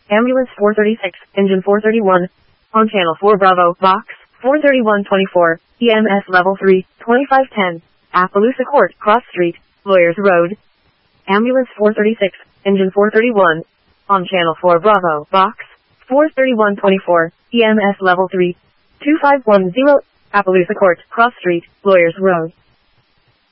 Ambulance 436, Engine 431. On Channel 4 Bravo, Box 43124, EMS Level 3, 2510. Appaloosa Court, Cross Street, Lawyers Road. Ambulance 436, Engine 431. On Channel 4 Bravo, Box 43124, EMS Level 3, 2510. Appaloosa Court, Cross Street, Lawyers Road.